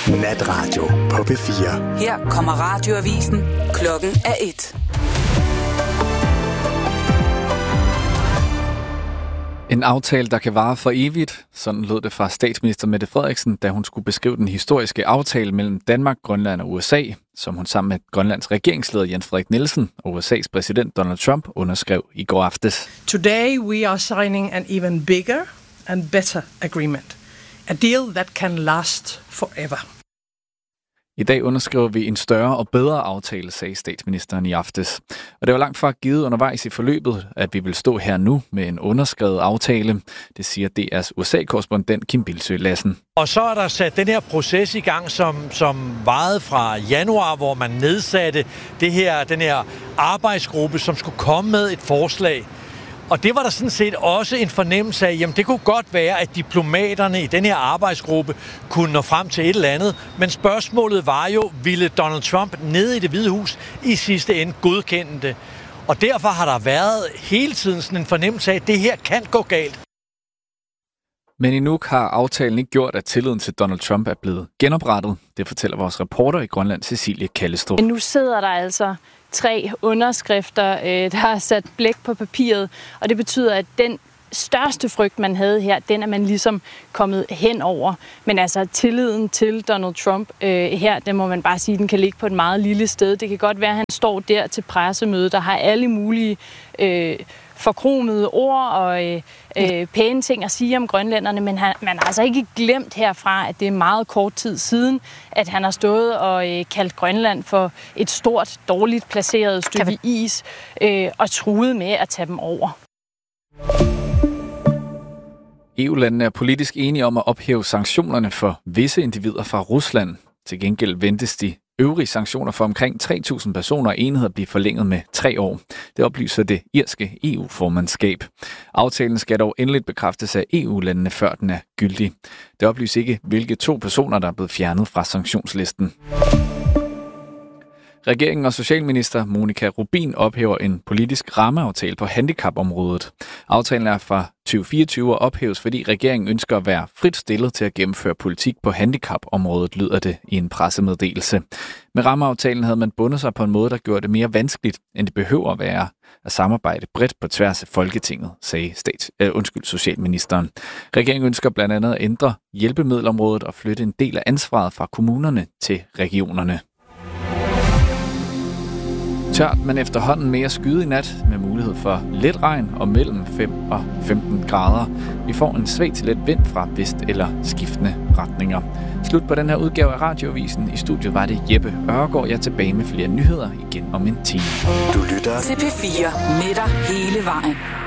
Natradio på P4. Her kommer radioavisen. Klokken er 1. En aftale, der kan vare for evigt. Sådan lød det fra statsminister Mette Frederiksen, da hun skulle beskrive den historiske aftale mellem Danmark, Grønland og USA, som hun sammen med Grønlands regeringsleder Jens Frederik Nielsen og USA's præsident Donald Trump underskrev i går aftes. Today we are signing an even bigger and better agreement. A deal that can last forever. I dag underskriver vi en større og bedre aftale, sagde statsministeren i aftes. Og det var langt fra givet undervejs i forløbet, at vi vil stå her nu med en underskrevet aftale. Det siger DR's USA-korrespondent Kim Bildsøe Lassen. Og så er der sat den her proces i gang, som varede fra januar, hvor man nedsatte den her arbejdsgruppe, som skulle komme med et forslag. Og det var der sådan set også en fornemmelse af, jamen det kunne godt være, at diplomaterne i den her arbejdsgruppe kunne nå frem til et eller andet. Men spørgsmålet var jo, ville Donald Trump nede i Det Hvide Hus i sidste ende godkende det? Og derfor har der været hele tiden sådan en fornemmelse af, at det her kan gå galt. Men endnu har aftalen ikke gjort, at tilliden til Donald Trump er blevet genoprettet. Det fortæller vores reporter i Grønland, Cecilie Kallestrup. Men nu sidder der altså 3 underskrifter, der har sat blæk på papiret, og det betyder, at den største frygt, man havde her, den er man ligesom kommet hen over. Men altså tilliden til Donald Trump her, den må man bare sige, den kan ligge på et meget lille sted. Det kan godt være, at han står der til pressemøde, der har alle mulige forkromede ord og pæne ting at sige om grønlænderne, men man har altså ikke glemt herfra, at det er meget kort tid siden, at han har stået og kaldt Grønland for et stort, dårligt placeret stykke is og truet med at tage dem over. EU-landene er politisk enige om at ophæve sanktionerne for visse individer fra Rusland. Til gengæld ventes de øvrige sanktioner for omkring 3.000 personer og enheder blive forlænget med 3 år. Det oplyser det irske EU-formandskab. Aftalen skal dog endeligt bekræftes af EU-landene, før den er gyldig. Det oplyser ikke, hvilke 2 personer, der er blevet fjernet fra sanktionslisten. Regeringen og socialminister Monica Rubin ophæver en politisk rammeaftale på handicapområdet. Aftalen er fra 2024 og ophæves, fordi regeringen ønsker at være frit stillet til at gennemføre politik på handicapområdet, lyder det i en pressemeddelelse. Med rammeaftalen havde man bundet sig på en måde, der gjorde det mere vanskeligt, end det behøver at være at samarbejde bredt på tværs af Folketinget, sagde socialministeren. Regeringen ønsker blandt andet at ændre hjælpemiddelområdet og flytte en del af ansvaret fra kommunerne til regionerne. Tørt, men efterhånden mere skyde i nat med mulighed for lidt regn og mellem 5 og 15 grader. Vi får en svag til let vind fra vest eller skiftende retninger. Slut på den her udgave af Radioavisen. I studiet var det Jeppe Ørgaard. Jeg er tilbage med flere nyheder igen om en time. Du lytter til P4 med dig hele vejen.